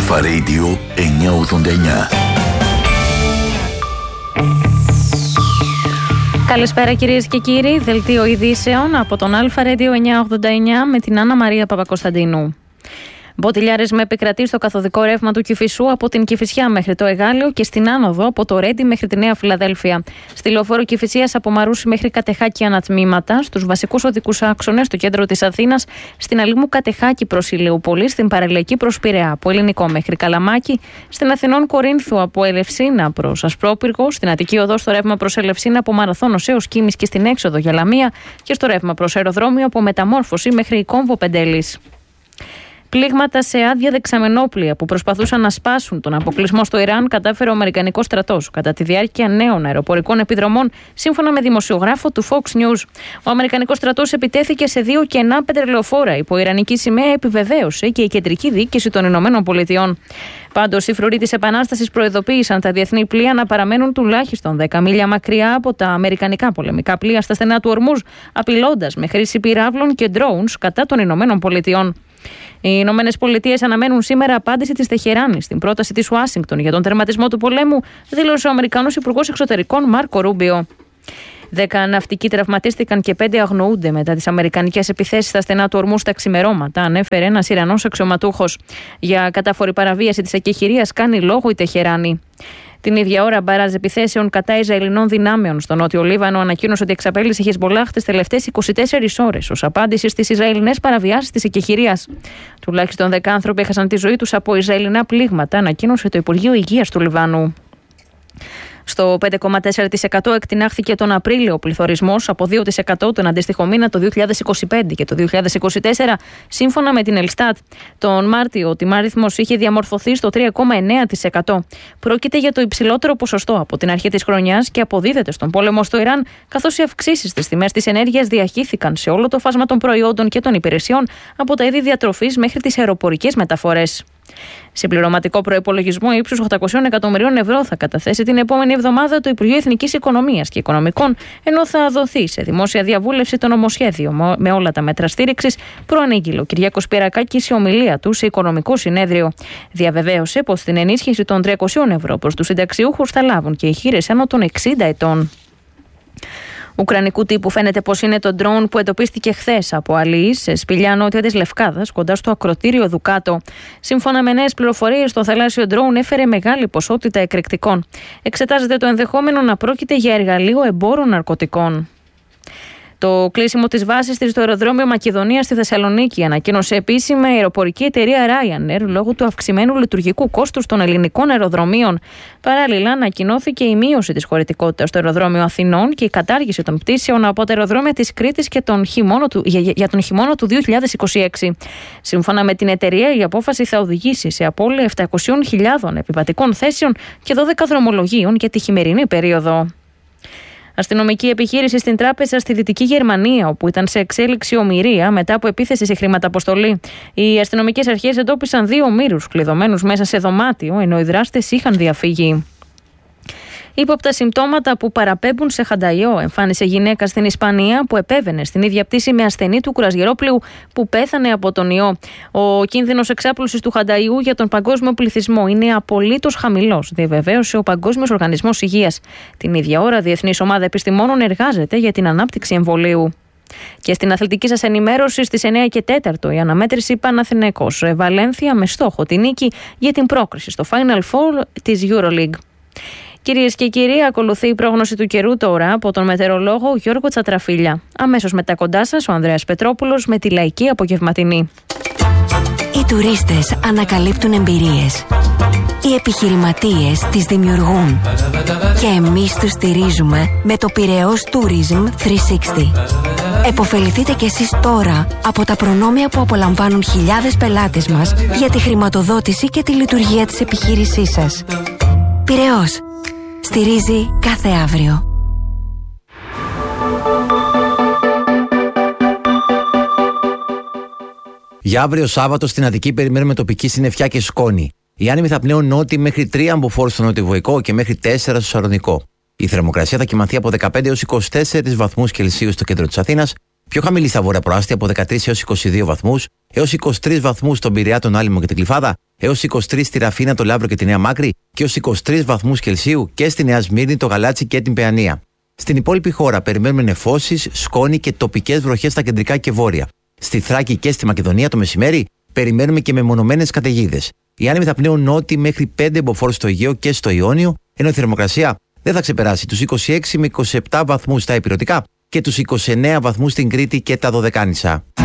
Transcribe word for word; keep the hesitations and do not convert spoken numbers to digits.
Αλφα Radio εννιακόσια ογδόντα εννιά. Καλησπέρα κυρίες και κύριοι, δελτίο ειδήσεων από τον Αλφα Radio εννιακόσια ογδόντα εννιά με την Άννα Μαρία Παπακοσταντίνου. Μποτιλιάρες με επικρατεί στο καθοδικό ρεύμα του Κηφισού από την Κηφισιά μέχρι το Εγάλεο και στην άνοδο από το Ρέντι μέχρι τη Νέα Φιλαδέλφια. Στη λεωφόρο Κηφισίας από Μαρούσι μέχρι Κατεχάκη ανατμήματα, στους βασικούς οδικούς άξονες στο κέντρο της Αθήνας, στην Αλήμου Κατεχάκη προς Ηλιούπολη, στην Παραλιακή προς Πειραιά από Ελληνικό μέχρι Καλαμάκι, στην Αθηνών Κορίνθου από Ελευσίνα προς Ασπρόπυργο, στην Αττική Οδό στο ρεύμα προς Ελευσίνα από Μαραθώνος έως Κίμης και στην έξοδο για Λαμία και στο ρεύμα προς Αεροδρόμιο από Μεταμόρφωση μέχρι Κόμβο Πεντέλης. Πλήγματα σε άδεια δεξαμενόπλια που προσπαθούσαν να σπάσουν τον αποκλεισμό στο Ιράν κατάφερε ο Αμερικανικός στρατός κατά τη διάρκεια νέων αεροπορικών επιδρομών, σύμφωνα με δημοσιογράφο του Fox News. Ο Αμερικανικός στρατός επιτέθηκε σε δύο κενά πετρελαιοφόρα υπό ιρανική σημαία, επιβεβαίωσε και η κεντρική διοίκηση των Ηνωμένων Πολιτειών. Πάντως, οι φρουροί της Επανάστασης προειδοποίησαν τα διεθνή πλοία να παραμένουν τουλάχιστον δέκα μίλια μακριά από τα αμερικανικά πολεμικά πλοία στα στενά του Ορμούζ, απειλώντας με χρήση πυράβλων και drones κατά των Ηνωμένων Πολιτειών. Οι Ηνωμένες Πολιτείες αναμένουν σήμερα απάντηση της Τεχεράνης στην πρόταση της Ουάσιγκτον για τον τερματισμό του πολέμου, δήλωσε ο Αμερικανός Υπουργός Εξωτερικών Μάρκο Ρούμπιο. Δέκα ναυτικοί τραυματίστηκαν και πέντε αγνοούνται μετά τις αμερικανικές επιθέσεις στα στενά του Ορμού στα ξημερώματα, ανέφερε ένας Ιρανός αξιωματούχος. Για κατάφορη παραβίαση της εκεχηρίας κάνει λόγο η Τεχεράνη. Την ίδια ώρα, μπαράζ επιθέσεων κατά Ισραηλινών δυνάμεων στο νότιο Λίβανο ανακοίνωσε ότι εξαπέλυσε η Χεσμολάχ τις τελευταίες είκοσι τέσσερις ώρες ως απάντηση στις Ισραηλινές παραβιάσεις της εκεχηρίας. Τουλάχιστον δέκα άνθρωποι έχασαν τη ζωή τους από Ισραηλινά πλήγματα, ανακοίνωσε το Υπουργείο Υγείας του Λιβάνου. Στο πέντε κόμμα τέσσερα τοις εκατό εκτινάχθηκε τον Απρίλιο ο πληθωρισμός από δύο τοις εκατό τον αντίστοιχο μήνα το δύο χιλιάδες είκοσι πέντε και το δύο χιλιάδες είκοσι τέσσερα, σύμφωνα με την Ελστάτ. Τον Μάρτιο ο τιμάριθμος είχε διαμορφωθεί στο τρία κόμμα εννέα τοις εκατό. Πρόκειται για το υψηλότερο ποσοστό από την αρχή της χρονιάς και αποδίδεται στον πόλεμο στο Ιράν, καθώς οι αυξήσεις στις τιμές της ενέργειας διαχύθηκαν σε όλο το φάσμα των προϊόντων και των υπηρεσιών, από τα είδη διατροφής μέχρι τις αεροπορικές μεταφορές. Συμπληρωματικό προϋπολογισμό ύψους οκτακόσια εκατομμυρίων ευρώ θα καταθέσει την επόμενη εβδομάδα το Υπουργείο Εθνικής Οικονομίας και Οικονομικών, ενώ θα δοθεί σε δημόσια διαβούλευση το νομοσχέδιο με όλα τα μέτρα στήριξης, προανήγγειλε ο Κυριάκος Πυρακάκης σε ομιλία του σε Οικονομικό Συνέδριο. Διαβεβαίωσε πως την ενίσχυση των τριακοσίων ευρώ προς τους συνταξιούχους θα λάβουν και οι χείρες άνω των εξήντα ετών. Ουκρανικού τύπου φαίνεται πως είναι το ντρόουν που εντοπίστηκε χθες από αλείς σε σπηλιά νότια της Λευκάδας, κοντά στο ακροτήριο Δουκάτο. Σύμφωνα με νέες πληροφορίες, το θαλάσσιο ντρόουν έφερε μεγάλη ποσότητα εκρηκτικών. Εξετάζεται το ενδεχόμενο να πρόκειται για εργαλείο εμπόρων ναρκωτικών. Το κλείσιμο της βάσης της στο αεροδρόμιο Μακεδονία στη Θεσσαλονίκη ανακοίνωσε επίσημα η αεροπορική εταιρεία Ryanair λόγω του αυξημένου λειτουργικού κόστους των ελληνικών αεροδρομίων. Παράλληλα, ανακοινώθηκε η μείωση της χωρητικότητας στο αεροδρόμιο Αθηνών και η κατάργηση των πτήσεων από τα αεροδρόμια της Κρήτης και τον χειμώνα του, για, για τον χειμώνα του δύο χιλιάδες είκοσι έξι. Σύμφωνα με την εταιρεία, η απόφαση θα οδηγήσει σε απώλεια επτακόσιες χιλιάδες επιβατικών θέσεων και δώδεκα δρομολογίων για τη χειμερινή περίοδο. Αστυνομική επιχείρηση στην τράπεζα στη Δυτική Γερμανία, όπου ήταν σε εξέλιξη ομηρία μετά από επίθεση σε χρηματαποστολή. Οι αστυνομικές αρχές εντόπισαν δύο ομήρους κλειδωμένους μέσα σε δωμάτιο, ενώ οι δράστες είχαν διαφύγει. Ύποπτα συμπτώματα που παραπέμπουν σε χανταϊό εμφάνισε γυναίκα στην Ισπανία που επέβαινε στην ίδια πτήση με ασθενή του κουρασγερόπλοιου που πέθανε από τον ιό. Ο κίνδυνος εξάπλωσης του χανταϊού για τον παγκόσμιο πληθυσμό είναι απολύτως χαμηλός, διαβεβαίωσε ο Παγκόσμιος Οργανισμός Υγείας. Την ίδια ώρα, Διεθνής Ομάδα Επιστημόνων εργάζεται για την ανάπτυξη εμβολίου. Και στην αθλητική σας ενημέρωση, στις εννέα και τέσσερα η αναμέτρηση Παναθηναϊκός Βαλένθια με στόχο την νίκη για την πρόκριση στο Final Four της EuroLeague. Κυρίες και κύριοι, ακολουθεί η πρόγνωση του καιρού τώρα από τον μετεωρολόγο Γιώργο Τσατραφίλια. Αμέσως μετά κοντά σας ο Ανδρέας Πετρόπουλος με τη λαϊκή απογευματινή. Οι τουρίστες ανακαλύπτουν εμπειρίες. Οι επιχειρηματίες τις δημιουργούν. Και εμείς τους στηρίζουμε με το Πειραιώς Tourism τριακόσια εξήντα. Εποφεληθείτε κι εσείς τώρα από τα προνόμια που απολαμβάνουν χιλιάδες πελάτες μας για τη χρηματοδότηση και τη λειτουργία της επιχείρησής σας. Πειραιώς. Στηρίζει κάθε αύριο. Για αύριο Σάββατο στην Αττική περιμένουμε τοπική συννεφιά και σκόνη. Οι άνεμοι θα πνέουν νότιοι μέχρι τρία αμποφόρους στο νοτιοβοϊκό και μέχρι τέσσερα στο Σαρονικό. Η θερμοκρασία θα κυμανθεί από δεκαπέντε έως είκοσι τέσσερις βαθμούς Κελσίου στο κέντρο της Αθήνας, πιο χαμηλή στα βόρεια προάστια από δεκατρείς έως είκοσι δύο βαθμούς, έως είκοσι τρεις βαθμούς στον Πειραιά, τον Άλυμο και την Κλιφάδα έως είκοσι τρεις στη Ραφίνα, το Λαύρο και τη Νέα Μάκρη και έως είκοσι τρεις βαθμούς Κελσίου και στη Νέα Σμύρνη, το Γαλάτσι και την Παιανία. Στην υπόλοιπη χώρα περιμένουμε νεφώσεις, σκόνη και τοπικές βροχές στα κεντρικά και βόρεια. Στη Θράκη και στη Μακεδονία το μεσημέρι περιμένουμε και μεμονωμένες καταιγίδες. Οι άνεμοι θα πνέουν νότιοι μέχρι πέντε μποφόρ στο Αιγαίο και στο Ιόνιο, ενώ η θερμοκρασία δεν θα ξεπεράσει τους είκοσι έξι με είκοσι επτά βαθμούς στα ηπειρωτικά και τους είκοσι εννέα βαθμούς στην Κρήτη και τα Δωδεκάνησα.